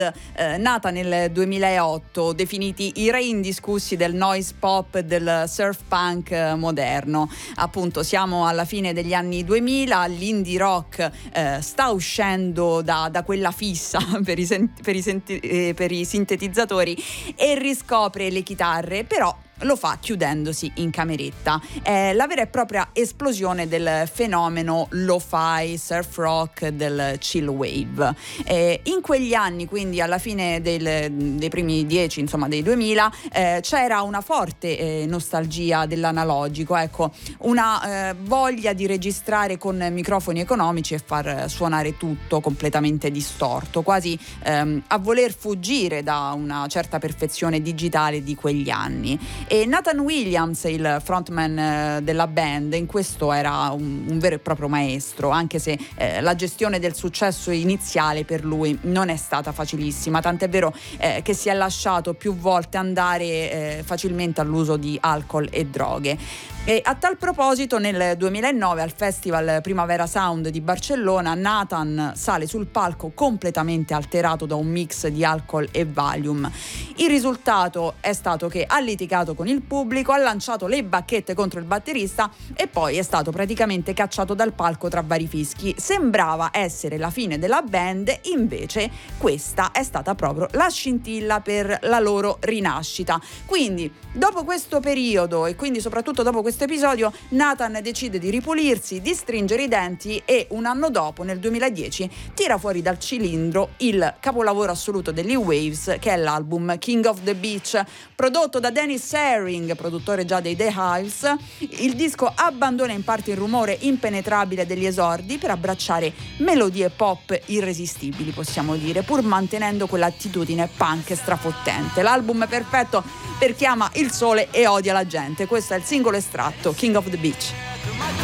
nata nel 2008, definiti i re indiscussi del noise pop e del surf punk moderno. Appunto, siamo alla fine degli anni 2000, l'indie rock sta uscendo da quella fissa per i sintetizzatori e riscopre le chitarre, però lo fa chiudendosi in cameretta. È la vera e propria esplosione del fenomeno lo-fi, surf rock, del chill wave. In quegli anni, quindi alla fine dei primi 10, insomma dei 2000, c'era una forte nostalgia dell'analogico, ecco, una voglia di registrare con microfoni economici e far suonare tutto completamente distorto, quasi a voler fuggire da una certa perfezione digitale di quegli anni. E Nathan Williams, il frontman della band, in questo era un vero e proprio maestro, anche se la gestione del successo iniziale per lui non è stata facilissima, tant'è vero che si è lasciato più volte andare facilmente all'uso di alcol e droghe. E a tal proposito, nel 2009 al Festival Primavera Sound di Barcellona, Nathan sale sul palco completamente alterato da un mix di alcol e Valium. Il risultato è stato che ha litigato con il pubblico, ha lanciato le bacchette contro il batterista e poi è stato praticamente cacciato dal palco tra vari fischi. Sembrava essere la fine della band, invece questa è stata proprio la scintilla per la loro rinascita. Quindi, dopo questo periodo e quindi soprattutto dopo questo episodio, Nathan decide di ripulirsi, di stringere i denti e un anno dopo, nel 2010, tira fuori dal cilindro il capolavoro assoluto degli Waves, che è l'album King of the Beach, prodotto da Dennis Herring, produttore già dei The Hives. Il disco abbandona in parte il rumore impenetrabile degli esordi per abbracciare melodie pop irresistibili, possiamo dire, pur mantenendo quell'attitudine punk strafottente. L'album è perfetto per chi ama il sole e odia la gente. Questo è il singolo estratto, King of the Beach.